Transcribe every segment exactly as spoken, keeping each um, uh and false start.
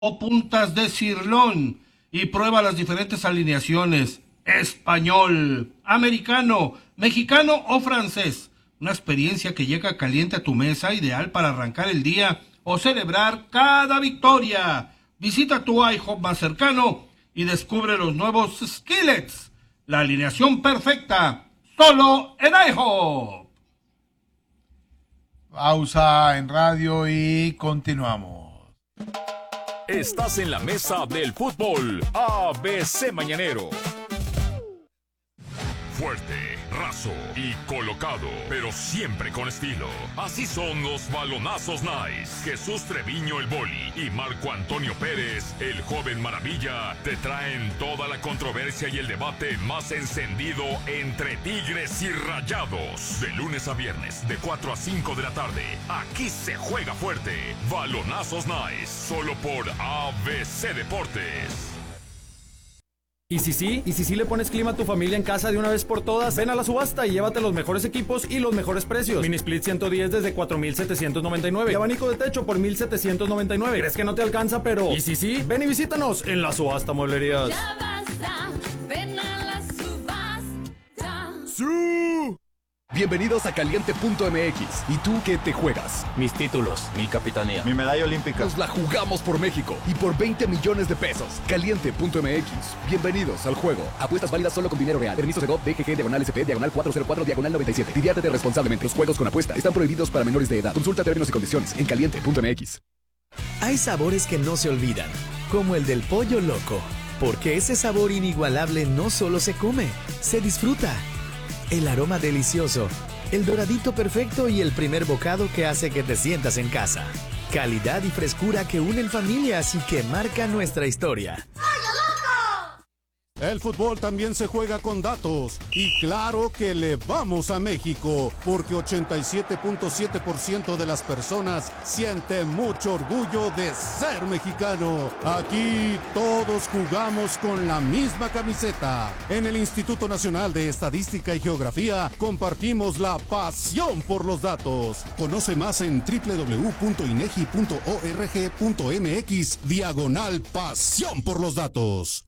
o puntas de cirlón y prueba las diferentes alineaciones: español, americano, mexicano o francés. Una experiencia que llega caliente a tu mesa, ideal para arrancar el día o celebrar cada victoria. Visita tu IHOP más cercano y descubre los nuevos skillets. La alineación perfecta, solo en IHOP. Pausa en radio y continuamos. Estás en la mesa del fútbol A B C Mañanero. Fuerte, raso y colocado, pero siempre con estilo. Así son los balonazos Nice. Jesús Treviño el Boli y Marco Antonio Pérez, el joven maravilla, te traen toda la controversia y el debate más encendido entre Tigres y Rayados. De lunes a viernes, de cuatro a cinco de la tarde, aquí se juega fuerte. Balonazos Nice, solo por A B C Deportes. ¿Y si sí? ¿Y si sí le pones clima a tu familia en casa de una vez por todas? Ven a la subasta y llévate los mejores equipos y los mejores precios. Mini Split ciento diez desde cuatro mil setecientos noventa y nueve y abanico de techo por mil setecientos noventa y nueve. ¿Crees que no te alcanza? Pero ¿y si sí? Ven y visítanos en la subasta Mueblerías. Ya basta, ven a la subasta. ¡Sí! Bienvenidos a Caliente punto M X. ¿Y tú qué te juegas? Mis títulos, mi capitanía, Mi medalla olímpica. Nos la jugamos por México y por veinte millones de pesos. Caliente punto M X. Bienvenidos al juego. Apuestas válidas solo con dinero real. Permiso de G O V, B G G, diagonal S P, diagonal cuatrocientos cuatro, diagonal noventa y siete. Diviértete responsablemente. Los juegos con apuesta están prohibidos para menores de edad. Consulta términos y condiciones en Caliente punto M X. Hay sabores que no se olvidan, como el del pollo loco, porque ese sabor inigualable no solo se come, se disfruta. El aroma delicioso, el doradito perfecto y el primer bocado que hace que te sientas en casa. Calidad y frescura que unen familias y que marcan nuestra historia. El fútbol también se juega con datos y claro que le vamos a México porque ochenta y siete punto siete por ciento de las personas siente mucho orgullo de ser mexicano. Aquí todos jugamos con la misma camiseta. En el Instituto Nacional de Estadística y Geografía compartimos la pasión por los datos. Conoce más en doble u doble u doble u punto inegi punto org punto mx diagonal pasión por los datos.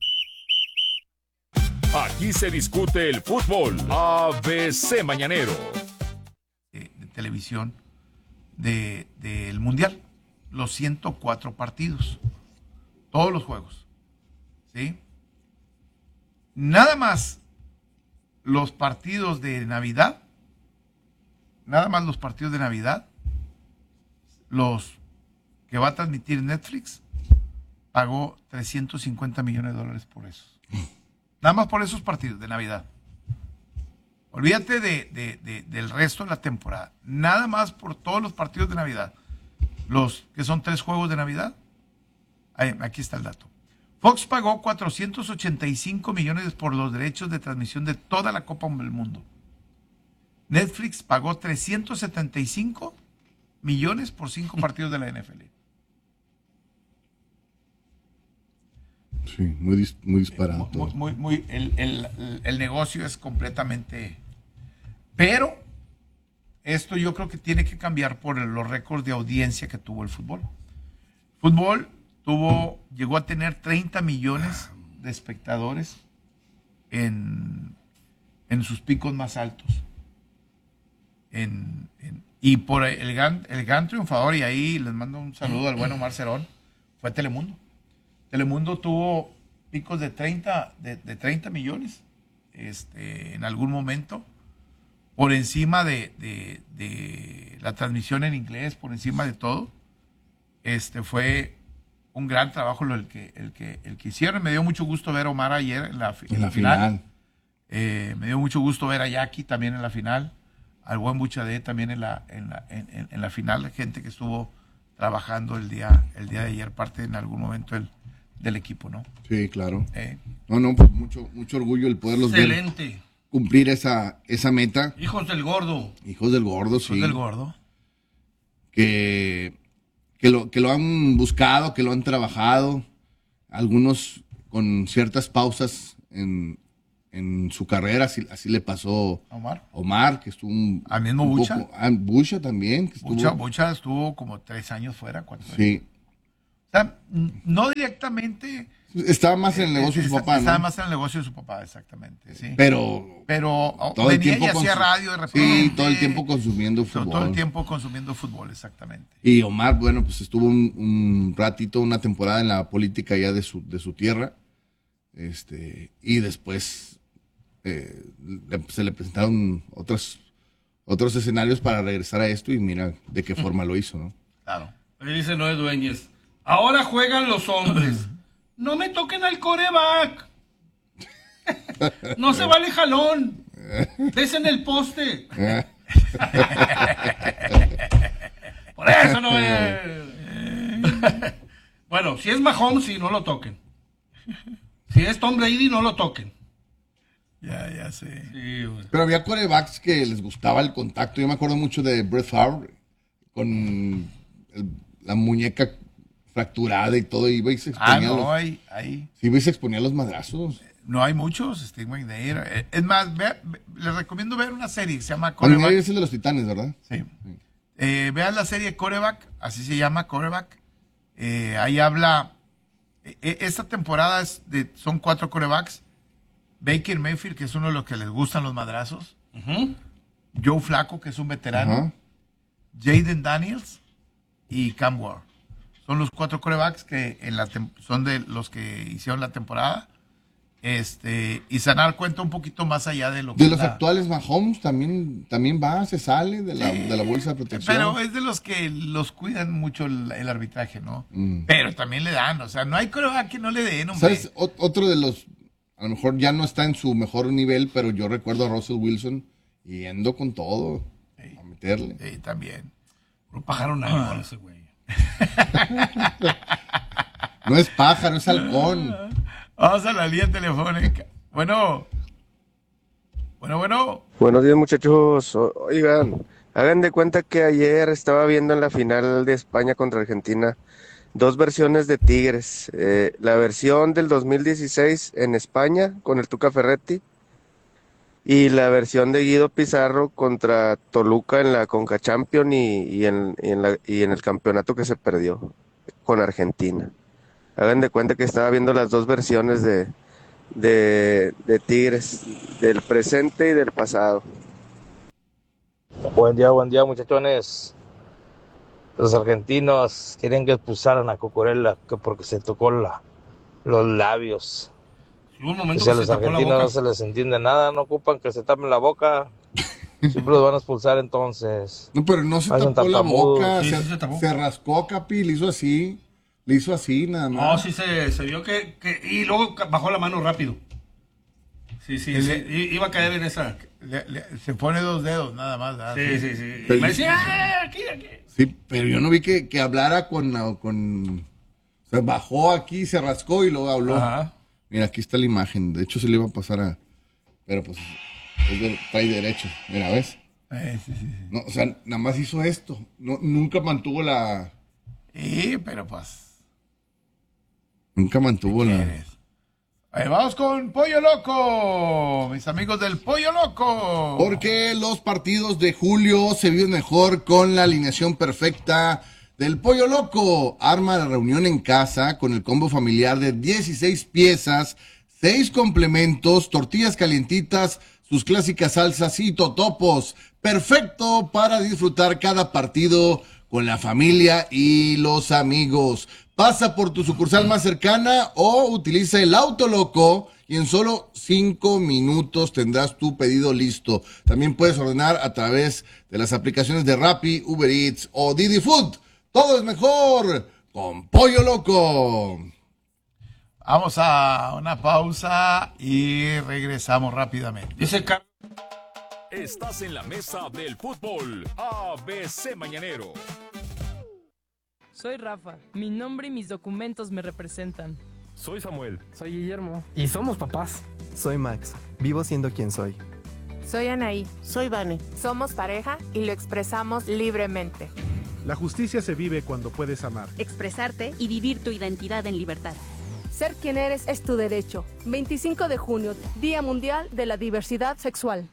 Aquí se discute el fútbol. A B C Mañanero. De, de televisión de, del Mundial. Los ciento cuatro partidos. Todos los juegos. ¿Sí? Nada más los partidos de Navidad. Nada más los partidos de Navidad. Los que va a transmitir Netflix. Pagó trescientos cincuenta millones de dólares por eso. Nada más por esos partidos de Navidad. Olvídate de, de, de, del resto de la temporada. Nada más por todos los partidos de Navidad. Los que son tres juegos de Navidad. Ahí, aquí está el dato. Fox pagó cuatrocientos ochenta y cinco millones por los derechos de transmisión de toda la Copa del Mundo. Netflix pagó trescientos setenta y cinco millones por cinco partidos de la N F L. Sí, muy, dis, muy disparado. Muy, muy, muy, el, el, el negocio es completamente... Pero esto yo creo que tiene que cambiar por los récords de audiencia que tuvo el fútbol. Fútbol tuvo, llegó a tener treinta millones de espectadores en, en sus picos más altos. En, en, y por el gran, el gran triunfador, y ahí les mando un saludo al bueno Omar Cerón, fue Telemundo. Telemundo tuvo picos de treinta, de, de treinta millones este, en algún momento, por encima de, de, de la transmisión en inglés, por encima de todo. Este fue un gran trabajo el que, el que, el que hicieron. Me dio mucho gusto ver a Omar ayer en la, en En la la final. final. Eh, me dio mucho gusto ver a Jackie también en la final, al buen Buchadé también en la, en la, en, en, en la final, gente que estuvo trabajando el día, el día de ayer, parte en algún momento el del equipo, ¿no? Sí, claro. Eh. No, no, pues mucho, mucho orgullo el poderlos Excelente. ver cumplir esa, esa meta. Hijos del gordo. Hijos del gordo, Hijos sí. del gordo. Que, que, lo, que lo han buscado, que lo han trabajado. Algunos con ciertas pausas en, en su carrera, así, así le pasó Omar. Omar, que estuvo un, Al mismo un Bucha. poco- ah, Bucha también. Que estuvo, Bucha, Bucha estuvo como tres años fuera, cuatro años. Sí. O sea, no directamente. Estaba más en el negocio de su papá, ¿no? Estaba más en el negocio de su papá, exactamente, sí. Pero... Pero todo el venía tiempo y hacía consu- radio de repente. Sí, todo el tiempo consumiendo fútbol. Todo el tiempo consumiendo fútbol, exactamente. Y Omar, bueno, pues estuvo un, un ratito, una temporada en la política ya de su, de su tierra. Este, y después eh, le- se le presentaron otros, otros escenarios para regresar a esto y mira de qué forma lo hizo, ¿no? Claro. Ahí dice Noé Dueñez. Ahora juegan los hombres. No me toquen al coreback. No se vale jalón. Besen el poste. Por eso no es. Bueno, si es Mahomes, sí, no lo toquen. Si es Tom Brady, no lo toquen. Ya, ya sé. Sí, güey. Pero había corebacks que les gustaba el contacto. Yo me acuerdo mucho de Brett Favre con el- la muñeca fracturada y todo. Iba y se Ah, exponía. no, los, hay, hay. sí, iba y se exponía a los madrazos. No hay muchos, Steve McNair. Eh, Es más, vea- ve- les recomiendo ver una serie que se llama Bueno, Coreback. es el de los Titanes, ¿verdad? Sí. Eh, vean la serie Coreback, así se llama Coreback. Eh, ahí habla. eh, eh, esta temporada es de, son cuatro corebacks. Baker Mayfield, que es uno de los que les gustan los madrazos. Ujú. Joe Flacco, que es un veterano. Ajá. Jaden Daniels y Cam Ward. Son los cuatro corebacks que en la tem- son de los que hicieron la temporada. Este, y se dan cuenta un poquito más allá de lo que De es los la- actuales, Mahomes también, también va, se sale de la, de la bolsa de protección. Pero es de los que los cuidan mucho el, el arbitraje, ¿no? Mm. Pero también le dan, o sea, no hay coreback que no le den, hombre. ¿Sabes? O- otro de los, a lo mejor ya no está en su mejor nivel, pero yo recuerdo a Russell Wilson yendo con todo a meterle. Sí, también. Un pájaro nalgón ese güey. No es pájaro, es halcón. Vamos a la línea telefónica. Bueno. Bueno, bueno. Buenos días, muchachos. O- Oigan, hagan de cuenta que ayer estaba viendo en la final de España contra Argentina dos versiones de Tigres. Eh, la versión del dos mil dieciséis en España con el Tuca Ferretti y la versión de Guido Pizarro contra Toluca en la Conca Champions y, y en, y en la- y en el campeonato que se perdió con Argentina. Hagan de cuenta que estaba viendo las dos versiones de, de, de Tigres, del presente y del pasado. Buen día, buen día, muchachones. Los argentinos quieren que expulsaran a Cucurella que porque se tocó la, los labios. Hubo un O momento sea, a que los se tapó la argentinos boca. no se les entiende nada, no ocupan que se tapen la boca. Siempre los van a expulsar entonces. No, pero no se Hacen tapó la tartamudos. boca, Sí, se, sí se tapó. se rascó, Capi, le hizo así, le hizo así nada más. No, sí se, se vio que, que... Y luego ca- bajó la mano rápido. Sí, sí, sí. I- Iba a caer en esa... Le- le- se pone dos dedos nada más. ¿verdad? Sí, sí, sí. Pero- Y me decía, "Ah, aquí, aquí". Sí, pero yo no vi que, que hablara con, la- con... O sea, bajó aquí, se rascó y luego habló. Ajá. Mira, aquí está la imagen. De hecho, se le iba a pasar a... Pero pues, es de, trae derecho. Mira, ¿ves? Eh, sí, sí, sí. No, o sea, nada más hizo esto. No, nunca mantuvo la... Sí, pero pues. Nunca mantuvo la... ¿Quieres? Eh, vamos con Pollo Loco, mis amigos del Pollo Loco. Porque los partidos de julio se viven mejor con la alineación perfecta del Pollo Loco. Arma la reunión en casa con el combo familiar de dieciséis piezas, seis complementos, tortillas calientitas, sus clásicas salsas y totopos. Perfecto para disfrutar cada partido con la familia y los amigos. Pasa por tu sucursal más cercana o utiliza el Auto Loco y en solo cinco minutos tendrás tu pedido listo. También puedes ordenar a través de las aplicaciones de Rappi, Uber Eats o Didi Food. Todo es mejor con Pollo Loco. Vamos a una pausa y regresamos rápidamente. Dice Carlos. Estás en la mesa del fútbol. A B C Mañanero. Soy Rafa. Mi nombre y mis documentos me representan. Soy Samuel. Soy Guillermo. Y somos papás. Soy Max. Vivo siendo quien soy. Soy Anaí. Soy Vane. Somos pareja y lo expresamos libremente. La justicia se vive cuando puedes amar. Expresarte y vivir tu identidad en libertad. Ser quien eres es tu derecho. veinticinco de junio, Día Mundial de la Diversidad Sexual.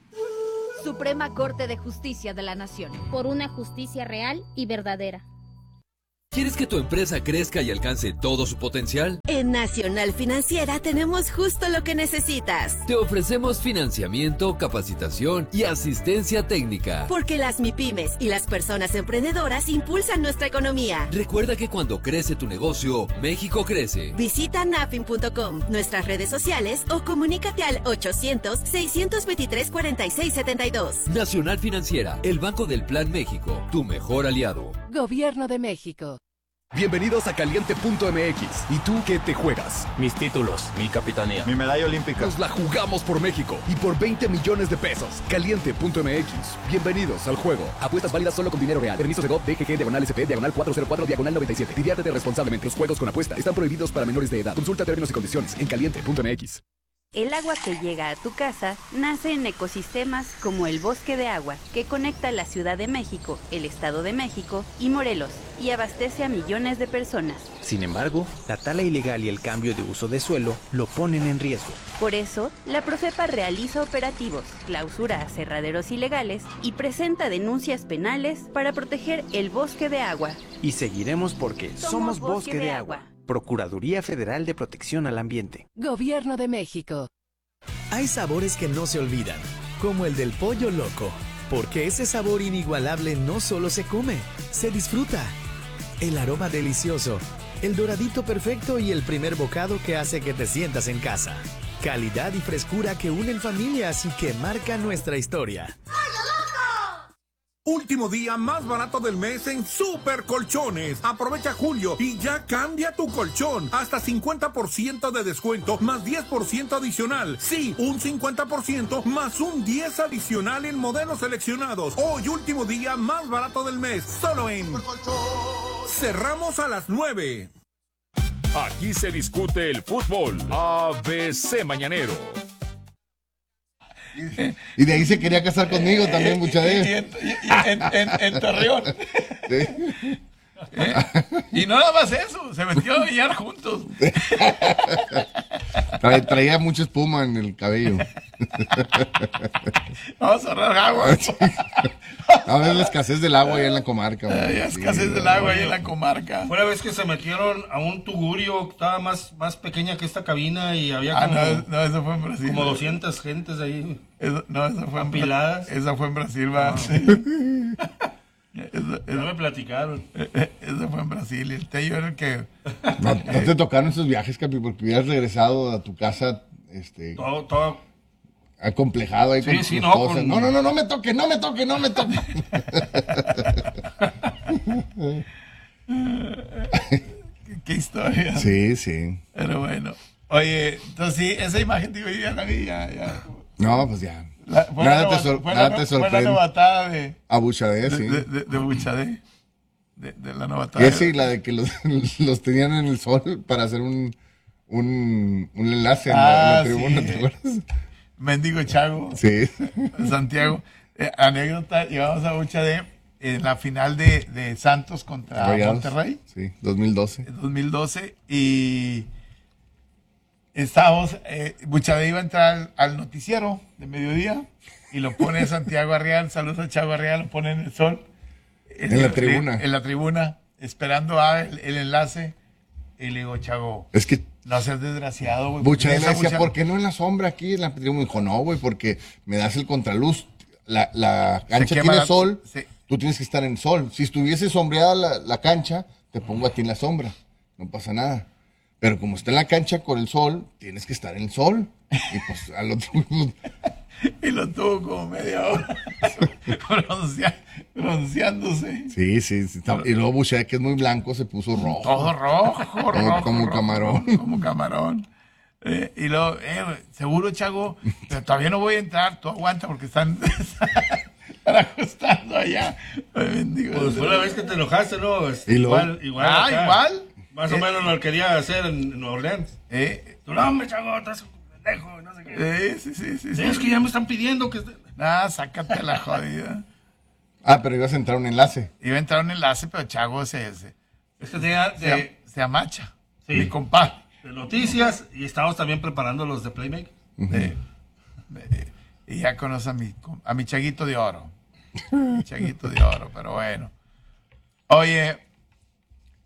Suprema Corte de Justicia de la Nación. Por una justicia real y verdadera. ¿Quieres que tu empresa crezca y alcance todo su potencial? En Nacional Financiera tenemos justo lo que necesitas. Te ofrecemos financiamiento, capacitación y asistencia técnica. Porque las MIPYMES y las personas emprendedoras impulsan nuestra economía. Recuerda que cuando crece tu negocio, México crece. Visita nafin punto com, nuestras redes sociales o comunícate al ochocientos, seiscientos veintitrés, cuarenta y seis setenta y dos. Nacional Financiera, el Banco del Plan México, tu mejor aliado. Gobierno de México. Bienvenidos a Caliente punto M X. ¿Y tú qué te juegas? Mis títulos, mi capitanía, mi medalla olímpica. Nos la jugamos por México y por veinte millones de pesos. Caliente punto M X. Bienvenidos al juego. Apuestas válidas solo con dinero real. Permisos de G O V, D G G, diagonal S P, diagonal cuatrocientos cuatro, diagonal noventa y siete. Diviértete responsablemente. Los juegos con apuesta están prohibidos para menores de edad. Consulta términos y condiciones en Caliente punto M X. El agua que llega a tu casa nace en ecosistemas como el Bosque de Agua, que conecta la Ciudad de México, el Estado de México y Morelos, y abastece a millones de personas. Sin embargo, la tala ilegal y el cambio de uso de suelo lo ponen en riesgo. Por eso, la Profepa realiza operativos, clausura aserraderos ilegales y presenta denuncias penales para proteger el Bosque de Agua. Y seguiremos porque somos, somos Bosque, Bosque de, de Agua. Agua. Procuraduría Federal de Protección al Ambiente. Gobierno de México. Hay sabores que no se olvidan, como el del pollo loco, porque ese sabor inigualable no solo se come, se disfruta. El aroma delicioso, el doradito perfecto y el primer bocado que hace que te sientas en casa. Calidad y frescura que unen familias y que marcan nuestra historia. Último día más barato del mes en Super Colchones. Aprovecha julio y ya cambia tu colchón. Hasta cincuenta por ciento de descuento más diez por ciento adicional. Sí, un cincuenta por ciento más un diez por ciento adicional en modelos seleccionados. Hoy último día más barato del mes. Solo en Cerramos a las nueve. Aquí se discute el fútbol. A B C Mañanero. Y de ahí se quería casar conmigo también, Buchadé. Y, y, y, y en, en, en Torreón. Sí. ¿Eh? Y no nada más eso, se metió a billar juntos. Tra, traía mucha espuma en el cabello. Vamos a ahorrar agua. Sí. A ver la escasez del agua ahí en la comarca. Hay escasez sí, del agua ahí en la comarca. Fue la vez que se metieron a un tugurio que estaba más, más pequeña que esta cabina y había ah, como, no, no, eso fue en Brasil, como doscientas gentes ahí. Eso, no, eso fue apiladas. En, eso fue en Brasil, va. No. Sí. Eso, eso no me platicaron. Eso fue en Brasil. Y el Tello era el que. No, no te tocaron esos viajes, Capi, porque hubieras regresado a tu casa. Este, todo, todo. Acomplejado ahí sí, con sí, tu no, esposa. con... no, no, no, no me toque, no me toque, no me toque. ¿Qué, qué historia. Sí, sí. Pero bueno. Oye, entonces sí, esa imagen, digo, ya la vi, ya, ya. No, pues ya. La, nada, la, te, sor, fue nada la, te sorprende. Fue la novatada de... A Buchadé, sí. De, de, de Buchadé. De, de la novatada. Y sí, la de que los, los tenían en el sol para hacer un, un, un enlace ah, en, la, en la tribuna, sí. ¿te acuerdas? Mendigo Chago. Sí. Santiago. Eh, anécdota, llevamos a Buchadé en la final de, de Santos contra Rayados, Monterrey. Sí, dos mil doce. dos mil doce. Y... Estábamos, eh, Buchadé iba a entrar al, al noticiero de mediodía y lo pone Santiago Arrial, saludos a Chago Arrial, lo pone en el sol. En, en la tribuna. En la tribuna, esperando a el, el enlace. Y le digo, Chago, es que no seas desgraciado, güey. Buchadé le decía, Buchadé... ¿por qué no en la sombra aquí en la tribuna? Me dijo, no, güey, porque me das el contraluz. La, la cancha tiene la... sol, se... tú tienes que estar en sol. Si estuviese sombreada la, la cancha, te pongo a ti en la sombra. No pasa nada. Pero como está en la cancha con el sol, tienes que estar en el sol. Y pues al otro... y lo tuvo como media hora broncea, bronceándose. Sí, sí, sí. Y luego Buchadé, que es muy blanco, se puso rojo. Todo rojo, como, rojo. Como rojo, camarón. Rojo, como camarón. Eh, y luego, eh, seguro, Chago, pero todavía no voy a entrar. Tú aguanta porque están... están ajustando allá. Ay, bendigo, pues fue la vez que te enojaste, ¿no? ¿Y igual, igual. Ah, acá. igual. Más eh, o menos lo quería hacer en Nueva Orleans. Eh, tu nombre, Chago, estás un pendejo, no sé qué. Eh, sí, sí, sí, sí. Es que ya me están pidiendo que... Ah, sácate la jodida. Ah, pero ibas a entrar un enlace. Iba a entrar un enlace, pero Chago se... se es que tenía de, se, se amacha. Sí, mi compadre. De noticias, y estamos también preparando los de Playmaker. Uh-huh. de, de, y ya conoce a mi, a mi Chaguito de oro. Mi Chaguito de oro, pero bueno. Oye...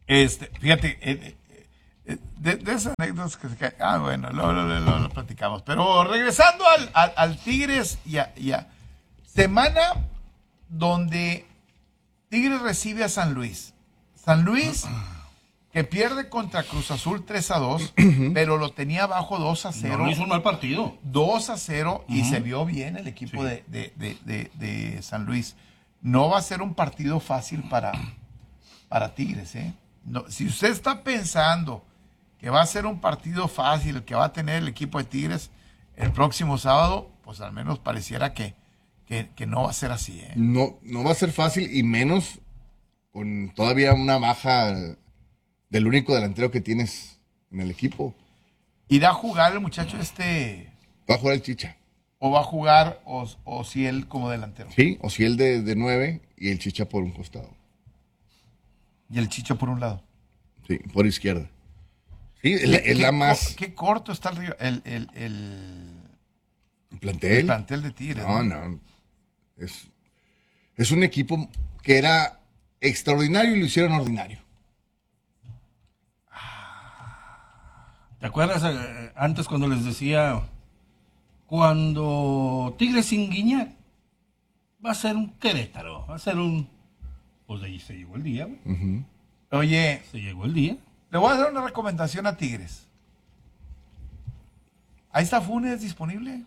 Este, fíjate, eh, eh, de, de esas anécdotas que se caen. Ah, bueno, lo, lo, lo, lo, lo platicamos. Pero regresando al, al, al Tigres y a, y a semana donde Tigres recibe a San Luis. San Luis que pierde contra Cruz Azul tres a dos, pero lo tenía abajo dos a cero. No hizo un mal partido. dos a cero y Uh-huh. se vio bien el equipo Sí. de, de, de, de, de San Luis. No va a ser un partido fácil para, para Tigres, ¿eh? No, si usted está pensando que va a ser un partido fácil el que va a tener el equipo de Tigres el próximo sábado, pues al menos pareciera que, que, que no va a ser así, ¿eh? No, no va a ser fácil y menos con todavía una baja del único delantero que tienes en el equipo. ¿Irá a jugar el muchacho este? Va a jugar el Chicha. ¿O va a jugar o, o si él como delantero? Sí, o si él de, de nueve y el Chicha por un costado. Y el Chicha por un lado. Sí, por izquierda. Sí, es ¿Qué- la, es la qué más... co- Qué corto está el, río- el, el, el, ¿El plantel? el plantel de Tigres. No, no. Es, es un equipo que era extraordinario y lo hicieron ordinario. ¿Te acuerdas eh, antes cuando les decía, cuando Tigres sin Guiñac va a ser un Querétaro, va a ser un... Pues de ahí se llegó el día, güey. Uh-huh. Oye, Se llegó el día. le voy a dar una recomendación a Tigres. Ahí está Funes disponible.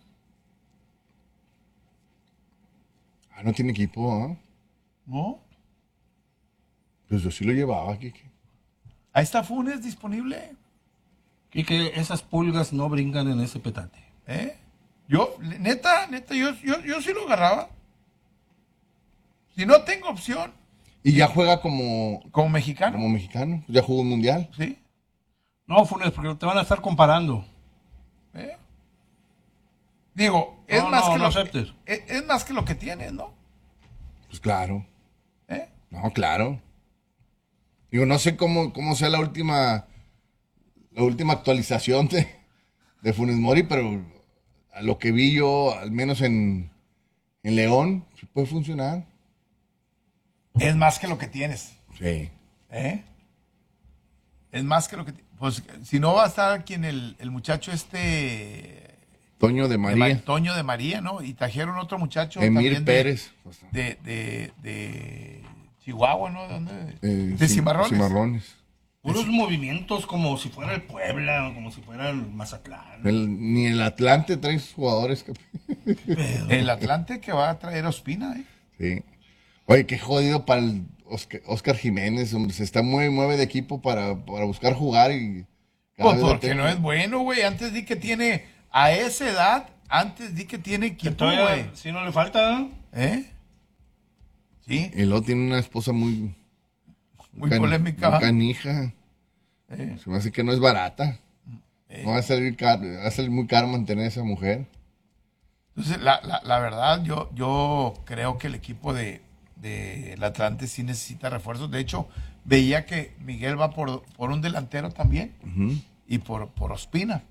Ah, no tiene equipo, ¿ah? ¿No? Pues yo sí lo llevaba, Kike. Ahí está Funes disponible. Y que esas pulgas no brincan en ese petate. ¿Eh? Yo, neta, neta, yo, yo, yo sí lo agarraba. Si no tengo opción. Y ya juega como... Como mexicano. Como mexicano. Ya jugó un mundial. Sí. No, Funes, porque te van a estar comparando. ¿Eh? Digo, es, No, más no, que no lo aceptes. que, es, es más que lo que tienes, ¿no? Pues claro. ¿Eh? No, claro. Digo, no sé cómo, cómo sea la última... La última actualización de, de Funes Mori, pero a lo que vi yo, al menos en, en León, sí puede funcionar. Es más que lo que tienes. Sí. ¿Eh? Es más que lo que... ti- Pues si no va a estar aquí en el, el muchacho este... Toño de de María. Ma- Toño de María, ¿no? Y trajeron otro muchacho Emir también de- Pérez. De, de, de Chihuahua, ¿no? ¿De dónde? Eh, de Cim- Cimarrones. Cimarrones. Puros movimientos como si fuera el Puebla, o como si fuera el Mazatlán. El- ni el Atlante trae sus jugadores. El Atlante que va a traer a Ospina, ¿eh? Sí. Oye, qué jodido para el Oscar, Oscar Jiménez, hombre. Se está muy mueve de equipo para, para buscar jugar y... cada Pues vez lo porque tengo. no es bueno, güey. Antes di que tiene, a esa edad, antes di que tiene equipo, Todavía, güey. si no le falta, ¿Eh? Sí. Y luego tiene una esposa muy... Muy polémica. muy canija. Eh. Se me hace que no es barata. Eh. No va a salir caro, va a salir muy caro mantener a esa mujer. Entonces, la, la, la verdad, yo, yo creo que el equipo de, de el Atlante sí necesita refuerzos. De hecho, veía que Miguel va por, por un delantero también Ujú. y por, por Ospina.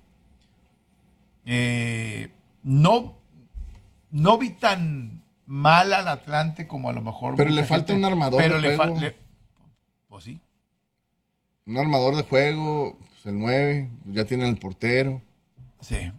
Eh, no, no vi tan mal al Atlante como a lo mejor. Pero mucha le falta gente- un armador Pero de le, fa- juego. le- Pues sí. Un armador de juego, pues el nueve, ya tiene el portero. Sí.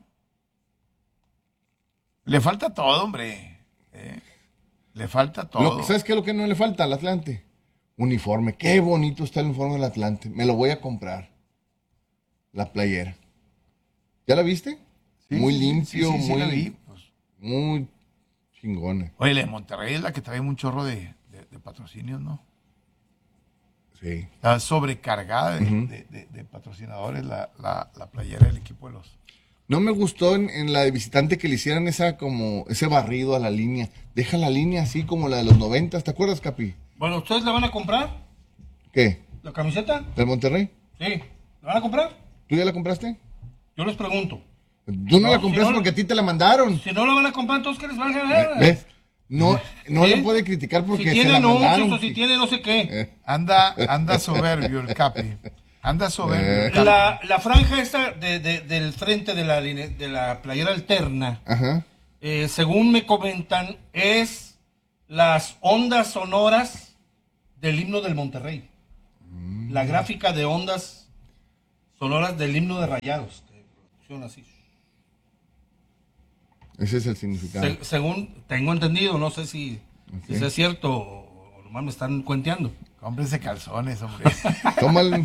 Le falta todo, hombre. Eh, Le falta todo. Lo- ¿Sabes qué es lo que no le falta al Atlante? Uniforme. Qué bonito está el uniforme del Atlante. Me lo voy a comprar. La playera. ¿Ya la viste? Sí, muy sí, limpio, sí, sí, sí, muy, la vi, pues. muy chingona. Oye, la de Monterrey es la que trae un chorro de, de- de patrocinios, ¿no? Sí. Está sobrecargada de, Ujú. de- de- de patrocinadores la, la- la playera del equipo de los... No me gustó en, en la de visitante que le hicieran esa como ese barrido a la línea. Deja la línea así como la de los noventas. ¿Te acuerdas, Capi? bueno, ¿ustedes la van a comprar? ¿Qué? ¿La camiseta? ¿Del Monterrey? Sí. ¿La van a comprar? ¿Tú ya la compraste? Yo les pregunto. Tú no, No, la compraste si no- porque a ti te la mandaron. Si no la van a comprar, entonces ¿qué les van a ganar? ¿Ves? No, no ¿Eh? le puede criticar porque Si se tiene la anuncios mandaron. o si tiene no sé qué. Eh. Anda, anda soberbio el Capi. Anda soberbio el Capi. La, la franja esta de, de- del frente de la, line- de la playera alterna, Ajá. eh, según me comentan, es las ondas sonoras del himno del Monterrey. Mm. la gráfica de ondas sonoras del himno de Rayados. Que funciona así. Ese es el significado. Se, según tengo entendido, no sé si, okay. si es cierto o, o nomás me están cuenteando. Cómprense calzones, hombre. Tómale.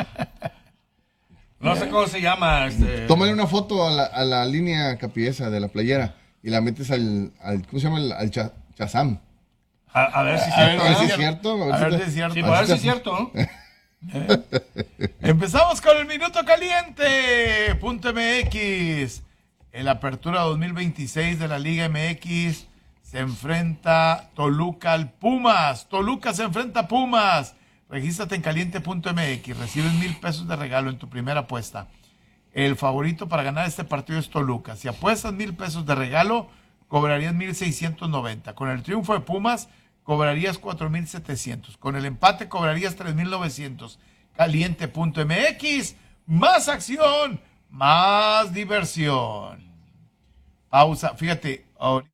No sé cómo se llama. Este... Tómale una foto a la, a la línea capiesa de la playera y la metes al, al ¿cómo se llama? Al, al cha, Chazam. A, a ver si es cierto. A ver si es cierto. A ver si es cierto. Sí, a ver si es cierto, ¿no? ¿Eh? Empezamos con el Minuto Caliente. Punto M X. En la apertura dos mil veintiséis de la Liga M X se enfrenta Toluca al Pumas. Toluca se enfrenta a Pumas. Regístrate en caliente punto M X. Recibes mil pesos de regalo en tu primera apuesta. El favorito para ganar este partido es Toluca. Si apuestas mil pesos de regalo, cobrarías mil seiscientos noventa. Con el triunfo de Pumas, cobrarías cuatro mil setecientos. Con el empate, cobrarías tres mil novecientos. caliente punto M X. Más acción, más diversión. Pausa. Fíjate. Ahorita.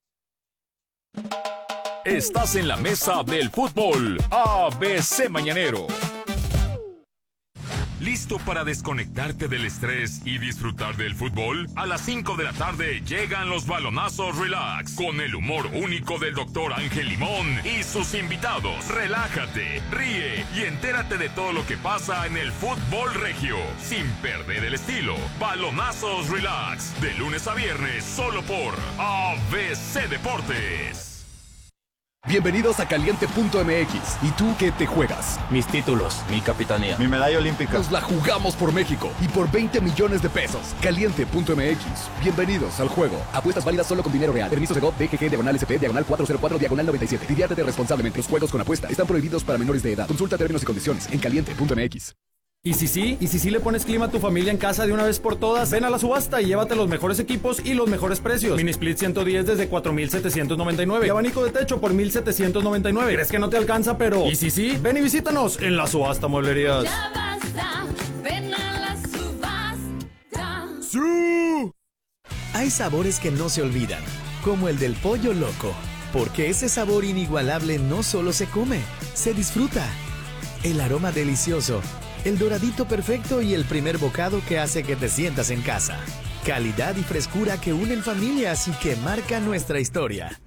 Estás en la mesa del fútbol. A B C Mañanero. ¿Listo para desconectarte del estrés y disfrutar del fútbol? A las cinco de la tarde llegan los balonazos relax con el humor único del doctor Ángel Limón y sus invitados. Relájate, ríe y entérate de todo lo que pasa en el fútbol regio sin perder el estilo. Balonazos relax de lunes a viernes solo por A B C Deportes. Bienvenidos a caliente punto M X. ¿Y tú qué te juegas? Mis títulos, mi capitanía, mi medalla olímpica. Nos la jugamos por México y por veinte millones de pesos. caliente punto M X. Bienvenidos al juego. Apuestas válidas solo con dinero real. Permiso de G O V, B G G, diagonal S P, diagonal cuatro cero cuatro, diagonal noventa y siete. Diviértete responsablemente. Los juegos con apuesta están prohibidos para menores de edad. Consulta términos y condiciones en caliente punto M X. ¿Y si sí? ¿Y si sí le pones clima a tu familia en casa de una vez por todas? Ven a la subasta y llévate los mejores equipos y los mejores precios. Mini Split ciento diez desde cuatro mil setecientos noventa y nueve. Y abanico de techo por mil setecientos noventa y nueve. ¿Crees que no te alcanza? Pero... ¿y si sí? Ven y visítanos en la subasta Mueblerías. Ya basta, ven a la subasta. ¡Sí! Hay sabores que no se olvidan, como el del pollo loco. Porque ese sabor inigualable no solo se come, se disfruta. El aroma delicioso, el doradito perfecto y el primer bocado que hace que te sientas en casa. Calidad y frescura que unen familias y que marcan nuestra historia.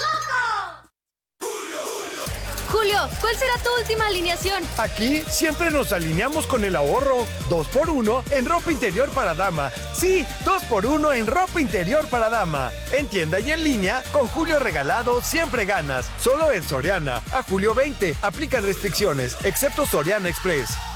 Julio, ¿cuál será tu última alineación? Aquí siempre nos alineamos con el ahorro. Dos por uno en ropa interior para dama. Sí, dos por uno en ropa interior para dama. En tienda y en línea, con Julio regalado siempre ganas. Solo en Soriana. A julio veinte. Aplican restricciones, excepto Soriana Express.